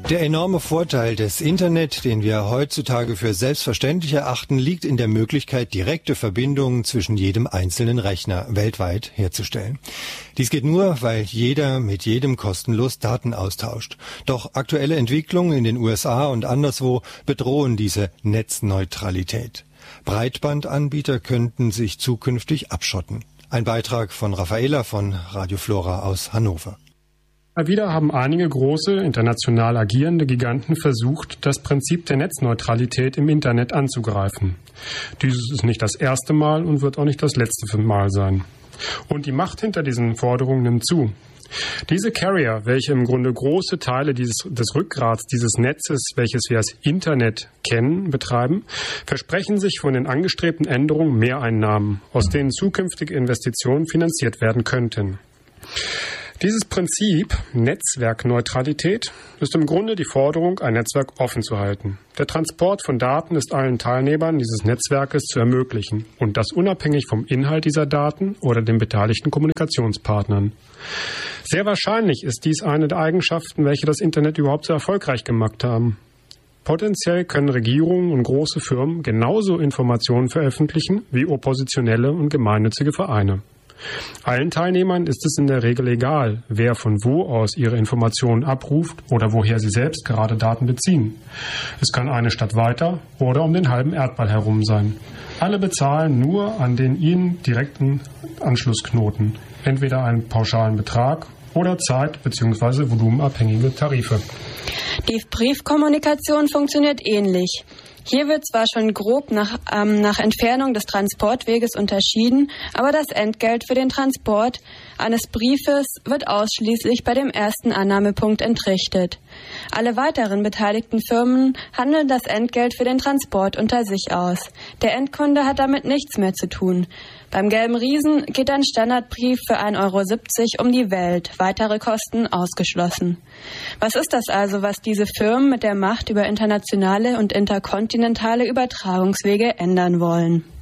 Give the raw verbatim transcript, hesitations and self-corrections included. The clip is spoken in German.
Der enorme Vorteil des Internet, den wir heutzutage für selbstverständlich erachten, liegt in der Möglichkeit, direkte Verbindungen zwischen jedem einzelnen Rechner weltweit herzustellen. Dies geht nur, weil jeder mit jedem kostenlos Daten austauscht. Doch aktuelle Entwicklungen in den U S A und anderswo bedrohen diese Netzneutralität. Breitbandanbieter könnten sich zukünftig abschotten. Ein Beitrag von Raffaela von Radio Flora aus Hannover. Mal wieder haben einige große, international agierende Giganten versucht, das Prinzip der Netzneutralität im Internet anzugreifen. Dieses ist nicht das erste Mal und wird auch nicht das letzte Mal sein. Und die Macht hinter diesen Forderungen nimmt zu. Diese Carrier, welche im Grunde große Teile dieses, des Rückgrats dieses Netzes, welches wir als Internet kennen, betreiben, versprechen sich von den angestrebten Änderungen Mehreinnahmen, aus denen zukünftige Investitionen finanziert werden könnten. Dieses Prinzip Netzwerkneutralität ist im Grunde die Forderung, ein Netzwerk offen zu halten. Der Transport von Daten ist allen Teilnehmern dieses Netzwerkes zu ermöglichen und das unabhängig vom Inhalt dieser Daten oder den beteiligten Kommunikationspartnern. Sehr wahrscheinlich ist dies eine der Eigenschaften, welche das Internet überhaupt so erfolgreich gemacht haben. Potenziell können Regierungen und große Firmen genauso Informationen veröffentlichen wie oppositionelle und gemeinnützige Vereine. Allen Teilnehmern ist es in der Regel egal, wer von wo aus ihre Informationen abruft oder woher sie selbst gerade Daten beziehen. Es kann eine Stadt weiter oder um den halben Erdball herum sein. Alle bezahlen nur an den ihnen direkten Anschlussknoten, entweder einen pauschalen Betrag oder zeit- bzw. volumenabhängige Tarife. Die Briefkommunikation funktioniert ähnlich. Hier wird zwar schon grob nach, ähm, nach Entfernung des Transportweges unterschieden, aber das Entgelt für den Transport eines Briefes wird ausschließlich bei dem ersten Annahmepunkt entrichtet. Alle weiteren beteiligten Firmen handeln das Entgelt für den Transport unter sich aus. Der Endkunde hat damit nichts mehr zu tun. Beim Gelben Riesen geht ein Standardbrief für ein Euro siebzig um die Welt, weitere Kosten ausgeschlossen. Was ist das also, was diese Firmen mit der Macht über internationale und interkontinentale Übertragungswege ändern wollen?